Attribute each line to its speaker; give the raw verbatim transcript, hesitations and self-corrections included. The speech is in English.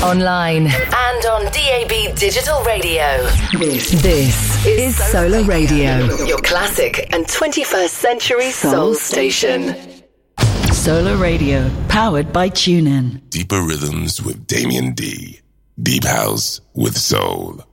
Speaker 1: online, and on D A B Digital Radio. This, this is Solar Radio, your classic and twenty-first century soul station.
Speaker 2: Solar Radio, powered by TuneIn.
Speaker 3: Deeper Rhythms with Damien D. Deep House with Soul.